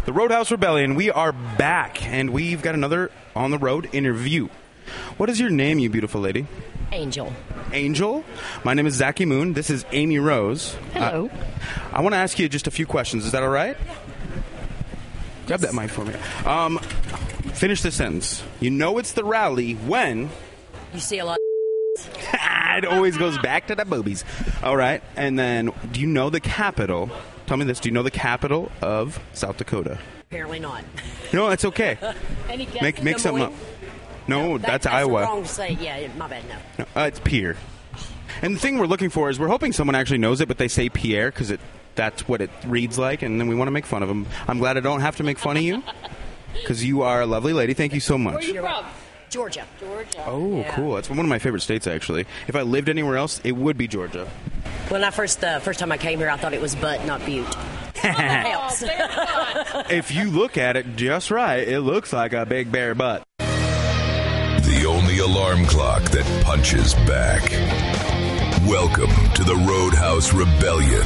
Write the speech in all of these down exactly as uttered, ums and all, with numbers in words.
The Roadhouse Rebellion. We are back, and we've got another on the road interview. What is your name, you beautiful lady? Angel. Angel. My name is Zachy Moon. This is Amy Rose. Hello. Uh, I want to ask you just a few questions. Is that all right? Yeah. Grab that mic for me. Um, finish the sentence. You know it's the rally when... You see a lot It always goes back to the boobies. All right. And then, do you know the capital? Tell me this. Do you know the capital of South Dakota? Apparently not. No, that's okay. Any guesses? Make make something up. No, No, that- that's, that's Iowa. wrong to say. Yeah, my bad. No. No, uh, it's Pierre. And the thing we're looking for is we're hoping someone actually knows it, but they say Pierre because it that's what it reads like, and then we want to make fun of them. I'm glad I don't have to make fun of you because you are a lovely lady. Thank you so much. Where are you from? Georgia. Georgia. Oh, Yeah. cool. That's one of my favorite states, actually. If I lived anywhere else, it would be Georgia. When I first uh, first time I came here, I thought it was Butte, not Butte. That helps. If you look at it just right, it looks like a big bear butt. The only alarm clock that punches back. Welcome to the Roadhouse Rebellion.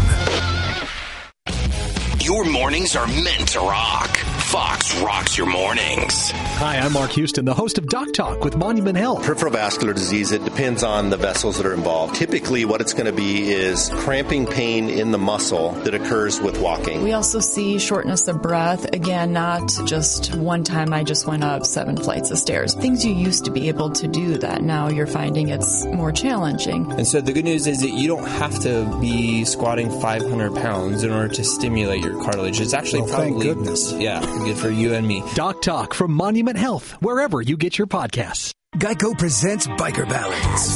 Your mornings are meant to rock. Fox rocks your mornings. Hi, I'm Mark Houston, the host of Doc Talk with Monument Health. Peripheral vascular disease, it depends on the vessels that are involved. Typically, what it's going to be is cramping pain in the muscle that occurs with walking. We also see shortness of breath. Again, not just one time I just went up seven flights of stairs. Things you used to be able to do that now you're finding it's more challenging. And so the good news is that you don't have to be squatting five hundred pounds in order to stimulate your cartilage. It's actually Well, probably... thank goodness. Yeah, good for you and me. Doc Talk from Monument Health, wherever you get your podcasts. Geico presents Biker Ballads.